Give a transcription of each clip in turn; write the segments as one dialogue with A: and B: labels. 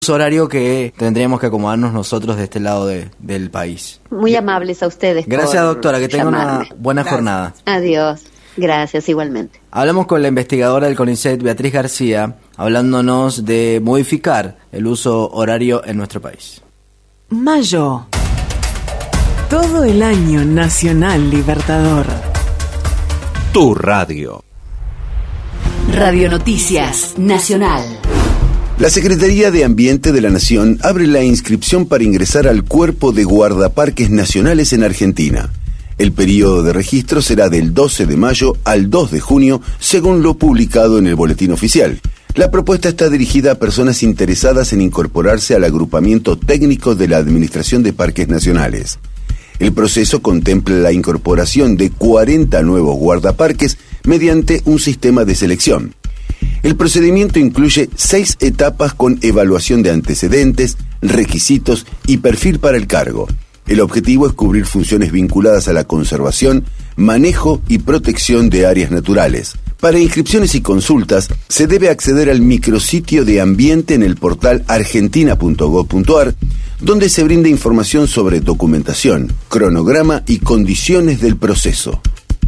A: horario que tendríamos que acomodarnos nosotros de este lado del país.
B: Muy amables a ustedes.
A: Gracias, doctora, que tenga una buena jornada.
B: Adiós. Gracias, igualmente.
A: Hablamos con la investigadora del CONICET, Beatriz García, hablándonos de modificar el uso horario en nuestro país.
C: Mayo. Todo el año Nacional Libertador.
D: Tu radio.
E: Radio Noticias Nacional.
F: La Secretaría de Ambiente de la Nación abre la inscripción para ingresar al Cuerpo de Guardaparques Nacionales en Argentina. El periodo de registro será del 12 de mayo al 2 de junio, según lo publicado en el Boletín Oficial. La propuesta está dirigida a personas interesadas en incorporarse al agrupamiento técnico de la Administración de Parques Nacionales. El proceso contempla la incorporación de 40 nuevos guardaparques mediante un sistema de selección. El procedimiento incluye 6 etapas con evaluación de antecedentes, requisitos y perfil para el cargo. El objetivo es cubrir funciones vinculadas a la conservación, manejo y protección de áreas naturales. Para inscripciones y consultas, se debe acceder al micrositio de ambiente en el portal argentina.gov.ar, donde se brinda información sobre documentación, cronograma y condiciones del proceso.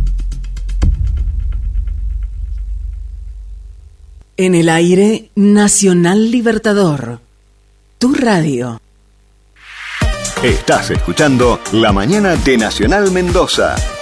C: En el aire, Nacional Libertador. Tu radio.
D: Estás escuchando La Mañana de Nacional Mendoza.